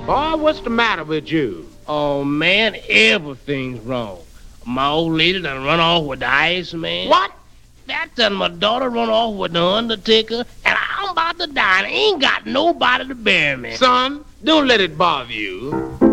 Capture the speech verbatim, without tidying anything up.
Boy, what's the matter with you? Oh, man, everything's wrong. My old lady done run off with the Iceman. What? That done my daughter run off with the Undertaker, and I'm about to die, and I ain't got nobody to bury me. Son, don't let it bother you.